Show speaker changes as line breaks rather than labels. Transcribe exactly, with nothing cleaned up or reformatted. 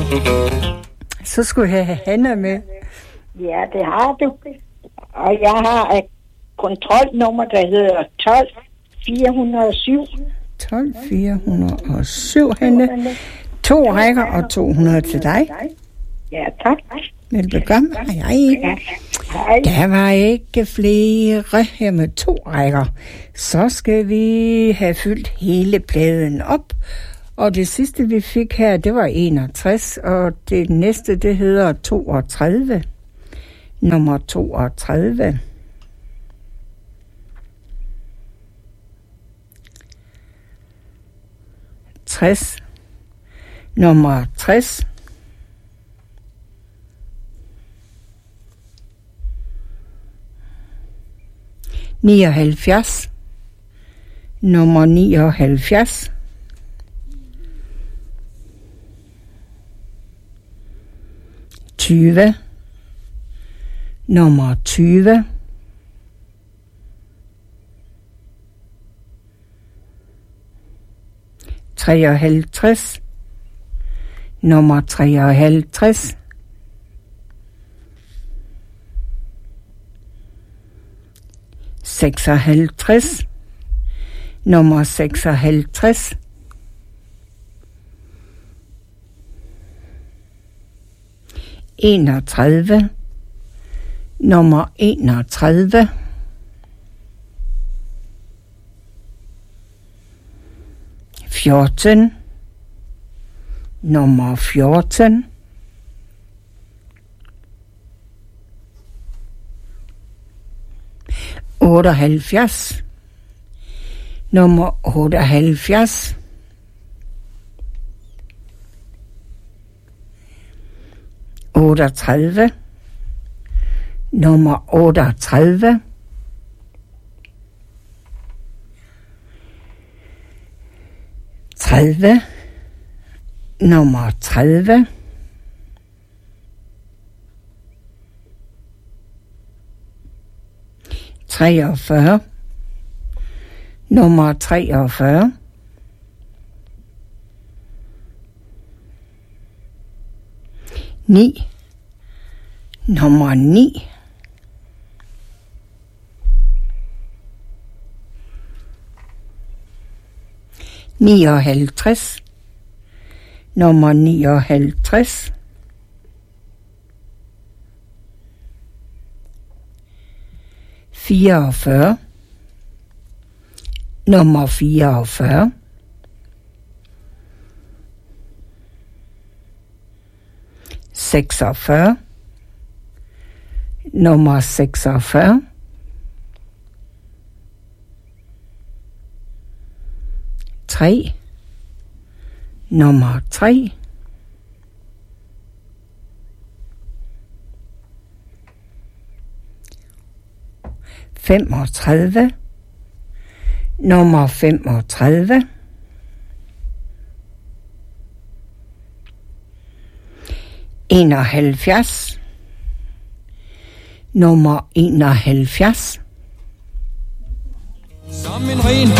Så skulle jeg have Hanna med.
Ja, det har du. Og jeg har et kontrolnummer, der hedder tolv fire hundrede og syv.
tolv fire hundrede og syv, Hanne. To rækker og to hundrede til dig.
Ja, tak.
Velbekomme. Hej, hej.
Hej.
Der var ikke flere her med to rækker. Så skal vi have fyldt hele pladen op. Og det sidste, vi fik her, det var enogtres, og det næste, det hedder toogtredive. Nummer toogtredive. tres. Nummer tres. nioghalvfjerds. Nummer nioghalvfjerds. tyve. Nummer tyve. treoghalvtreds. Nummer treoghalvtreds. seksoghalvtreds. Nummer seksoghalvtreds. enogtredive. Nummer enogtredive. fjorten. Nummer fjorten. otteoghalvfjerds. Nummer otteoghalvfjerds. otteogtredive. Nummer otteogtredive. tredive. Nummer tredive. treogfyrre. Nummer treogfyrre. ni. Nummer ni. nioghalvtreds. Nummer nioghalvtreds. fireogfyrre. Nummer fireogfyrre. seksogfyrre. Nummer seksogfyrre. tre. Nummer tre. femogtredive. Nummer femogtredive. enoghalvfjerds. Nummer enoghalvfjerds.
Som en ren